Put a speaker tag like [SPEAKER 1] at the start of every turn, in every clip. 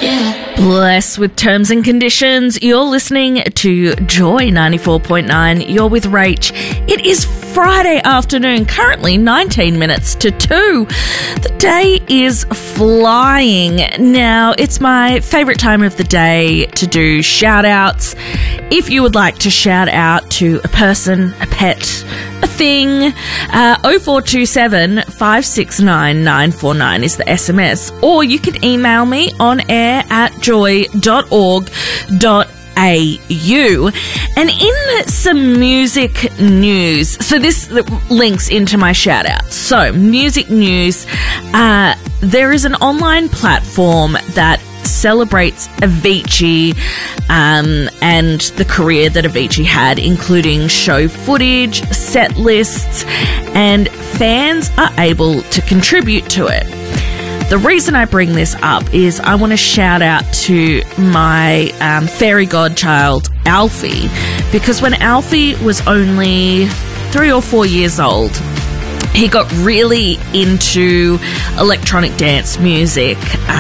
[SPEAKER 1] Bless with terms and conditions. You're listening to Joy 94.9. You're with Rach. It is Friday afternoon, currently 19 minutes to 2. The day is flying. Now, it's my favourite time of the day to do shout-outs. If you would like to shout out to a person, a pet, a thing, 0427 569 949 is the SMS, or you can email me on air at joy.org.au. And in some music news, so this links into my shout out. So, music news, there is an online platform that celebrates Avicii and the career that Avicii had, including show footage, set lists, and fans are able to contribute to it. The reason I bring this up is I want to shout out to my fairy godchild, Alfie, because when Alfie was only 3 or 4 years old, he got really into electronic dance music.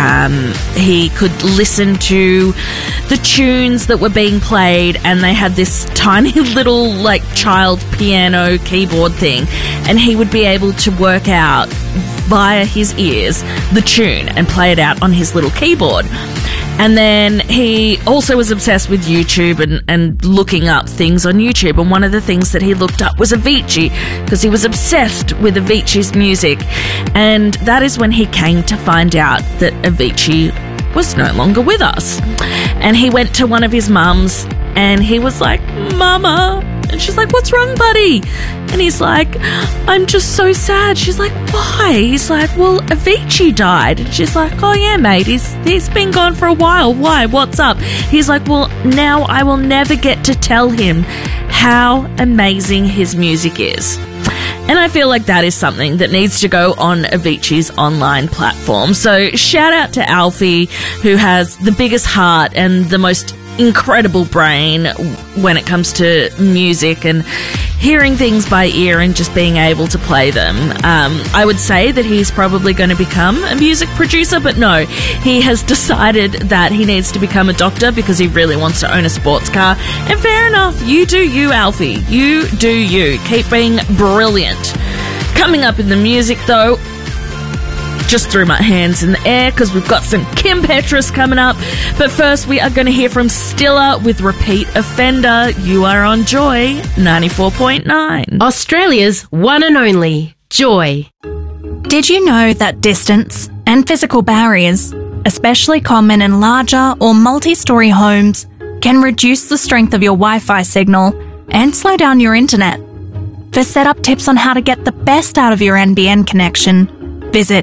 [SPEAKER 1] He could listen to the tunes that were being played, and they had this tiny little, like, child piano keyboard thing, and he would be able to work out via his ears the tune and play it out on his little keyboard. And then he also was obsessed with YouTube and looking up things on YouTube. And one of the things that he looked up was Avicii, because he was obsessed with Avicii's music. And that is when he came to find out that Avicii was no longer with us. And he went to one of his mums and he was like, "Mama." And she's like, "What's wrong, buddy?" And he's like, "I'm just so sad." She's like, "Why?" He's like, "Well, Avicii died." And she's like, "Oh yeah, mate, he's been gone for a while. Why? What's up?" He's like, "Well, now I will never get to tell him how amazing his music is." And I feel like that is something that needs to go on Avicii's online platform. So shout out to Alfie, who has the biggest heart and the most incredible brain when it comes to music and hearing things by ear and just being able to play them. I would say that he's probably going to become a music producer, but no, he has decided that he needs to become a doctor because he really wants to own a sports car. And fair enough, you do you, Alfie. You do you. Keep being brilliant. Coming up in the music, though, just threw my hands in the air because we've got some Kim Petras coming up. But first, we are going to hear from Stilla with Repeat Offender. You are on Joy 94.9.
[SPEAKER 2] Australia's one and only Joy.
[SPEAKER 3] Did you know that distance and physical barriers, especially common in larger or multi-story homes, can reduce the strength of your Wi-Fi signal and slow down your internet? For setup tips on how to get the best out of your NBN connection, visit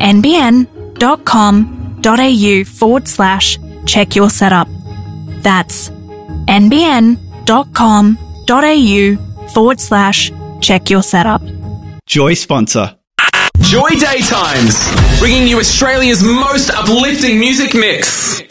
[SPEAKER 3] nbn.com.au/check your setup. That's nbn.com.au/check your setup.
[SPEAKER 4] Joy sponsor.
[SPEAKER 5] Joy Daytimes, bringing you Australia's most uplifting music mix.